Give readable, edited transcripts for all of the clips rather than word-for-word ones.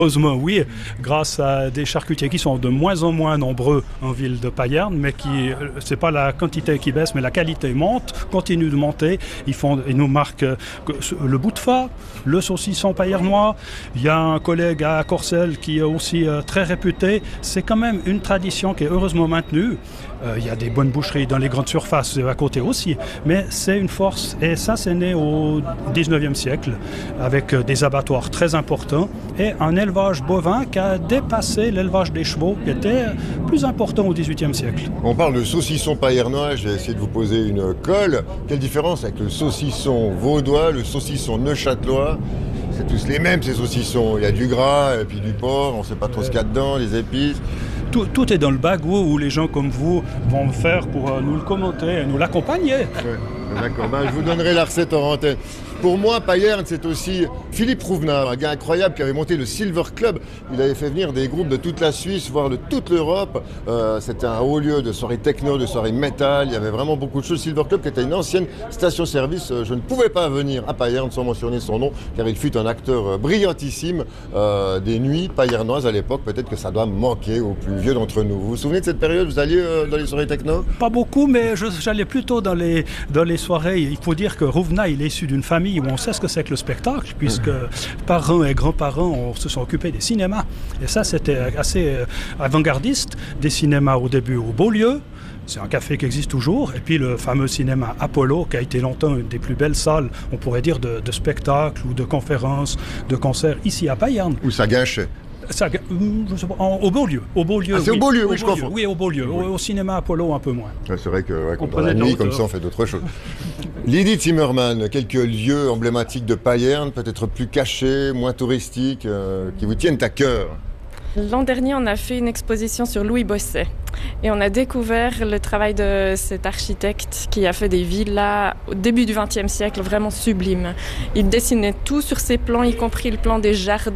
Heureusement, oui, grâce à des charcutiers qui sont de moins en moins nombreux en ville de Payerne, mais c'est pas la quantité qui baisse, mais la qualité monte, continue de monter. Ils nous marquent le bout de phat, le saucisson payernois. Il y a un collègue à Corcelles qui est aussi très réputé. C'est quand même une tradition qui est heureusement maintenue. Il y a des bonnes boucheries dans les grandes surfaces à côté aussi, mais c'est une force. Et ça, c'est né au 19e siècle, avec des abattoirs très importants et un élevage bovin qui a dépassé l'élevage des chevaux, qui était plus important au 18e siècle. On parle de saucisson payernois, je vais essayer de vous poser une colle. Quelle différence avec le saucisson vaudois, le saucisson neuchâtelois? C'est tous les mêmes, ces saucissons. Il y a du gras et puis du porc, on ne sait pas trop ce qu'il y a dedans, les épices. Tout est dans le bagot où les gens comme vous vont faire pour nous le commenter et nous l'accompagner. Ouais, d'accord, je vous donnerai la recette en antenne. Pour moi, Payerne, c'est aussi Philippe Rouvenard, un gars incroyable qui avait monté le Silver Club. Il avait fait venir des groupes de toute la Suisse, voire de toute l'Europe. C'était un haut lieu de soirées techno, de soirées métal. Il y avait vraiment beaucoup de choses. Silver Club, qui était une ancienne station-service. Je ne pouvais pas venir à Payerne sans mentionner son nom, car il fut un acteur brillantissime des nuits payernoises à l'époque. Peut-être que ça doit manquer aux plus vieux d'entre nous. Vous vous souvenez de cette période? Vous alliez dans les soirées techno? Pas beaucoup, mais j'allais plutôt dans les soirées. Il faut dire que Rouvenard, il est issu d'une famille où on sait ce que c'est que le spectacle, puisque parents et grands-parents se sont occupés des cinémas. Et ça, c'était assez avant-gardiste. Des cinémas au début au Beaulieu, c'est un café qui existe toujours, et puis le fameux cinéma Apollo, qui a été longtemps une des plus belles salles, on pourrait dire, de spectacles ou de conférences, de concerts, ici à Payerne. Où ça gâchait? Ça, je sais pas, au Beaulieu. Ah, c'est oui. Au Beaulieu, oui, je confonds. Oui, au Beaulieu. Oui. Au cinéma Apollo, un peu moins. Ouais, c'est vrai que dans la nuit, comme ça, on fait d'autres choses. Lydie Zimmermann, quelques lieux emblématiques de Payerne, peut-être plus cachés, moins touristiques, qui vous tiennent à cœur? L'an dernier, on a fait une exposition sur Louis Bosset et on a découvert le travail de cet architecte qui a fait des villas au début du XXe siècle vraiment sublimes. Il dessinait tout sur ses plans, y compris le plan des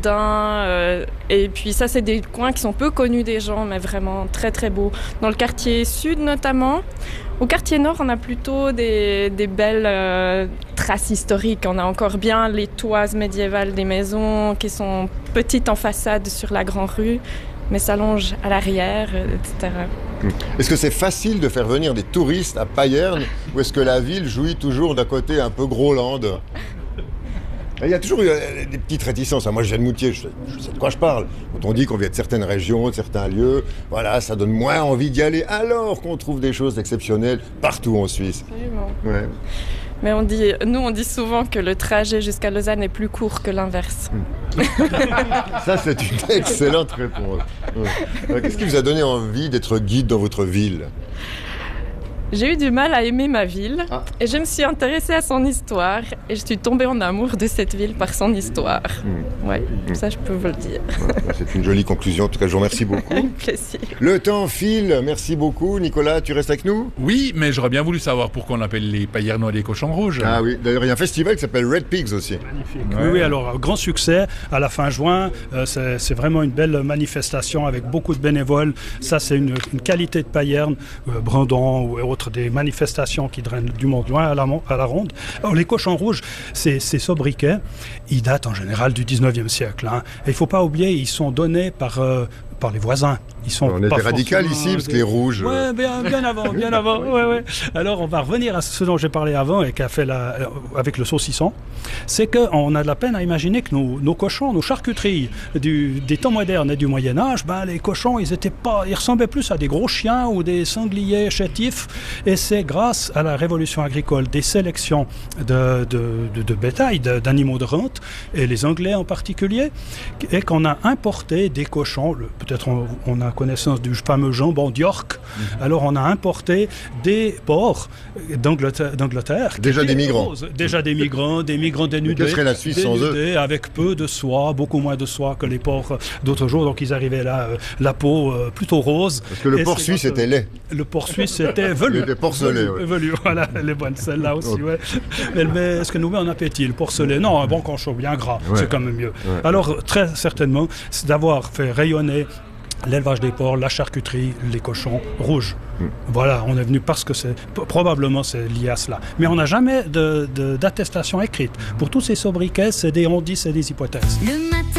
jardins. Et puis ça, c'est des coins qui sont peu connus des gens, mais vraiment très très beaux. Dans le quartier sud notamment. Au quartier nord, on a plutôt des belles traces historiques. On a encore bien les toises médiévales des maisons qui sont petites en façade sur la grande rue, mais s'allongent à l'arrière, etc. Est-ce que c'est facile de faire venir des touristes à Payerne ou est-ce que la ville jouit toujours d'un côté un peu Groslande? Il y a toujours des petites réticences. Moi, je viens de Moutier, je sais de quoi je parle. Quand on dit qu'on vient de certaines régions, de certains lieux, voilà, ça donne moins envie d'y aller, alors qu'on trouve des choses exceptionnelles partout en Suisse. Absolument. Ouais. Mais on dit souvent que le trajet jusqu'à Lausanne est plus court que l'inverse. Ça, c'est une excellente réponse. Ouais. Qu'est-ce qui vous a donné envie d'être guide dans votre ville? J'ai eu du mal à aimer ma ville et je me suis intéressée à son histoire et je suis tombée en amour de cette ville par son histoire. Ça je peux vous le dire. C'est une jolie conclusion, en tout cas je vous remercie beaucoup. Avec plaisir. Le temps file, merci beaucoup. Nicolas, tu restes avec nous? Oui, mais j'aurais bien voulu savoir pourquoi on appelle les Payernois les cochons rouges. Ah oui, d'ailleurs il y a un festival qui s'appelle Red Pigs aussi. Magnifique. Ouais. Oui, alors grand succès à la fin juin, c'est vraiment une belle manifestation avec beaucoup de bénévoles. Ça c'est une qualité de Payerne, Brandon ou autres, des manifestations qui drainent du monde loin à la ronde. Alors, les cochons rouges, ces sobriquets, ils datent en général du 19e siècle. Et il ne faut pas oublier, ils sont donnés par les voisins. On était radical ici, parce que les rouges... Oui, bien avant. Ouais. Alors, on va revenir à ce dont j'ai parlé avant et qu'a fait avec le saucisson. C'est qu'on a de la peine à imaginer que nos cochons, nos charcuteries des temps modernes et du Moyen-Âge, les cochons, ils ressemblaient plus à des gros chiens ou des sangliers chétifs. Et c'est grâce à la révolution agricole, des sélections de bétail, d'animaux de rente, et les Anglais en particulier, et qu'on a importé des cochons. Peut-être on a connaissance du fameux jambon d'York. Alors on a importé des porcs d'Angleterre. Déjà des migrants. Des migrants dénudés. Que serait la Suisse sans eux? Avec peu de soie, beaucoup moins de soie que les porcs d'autres jours. Donc ils arrivaient là, la peau plutôt rose. Parce que le porc suisse était laid. Le porc suisse était velu. Le porcelet, velu, voilà, les bonnes, celles-là aussi, ouais. Mais est-ce que nous met en appétit, le porcelet? Non, un bon cochon bien gras, c'est quand même mieux. Ouais. Alors, très certainement, c'est d'avoir fait rayonner l'élevage des porcs, la charcuterie, les cochons rouges. Voilà, on est venu parce que probablement c'est lié à cela. Mais on n'a jamais d'attestation écrite. Pour tous ces sobriquets, c'est des on-dit, c'est des hypothèses.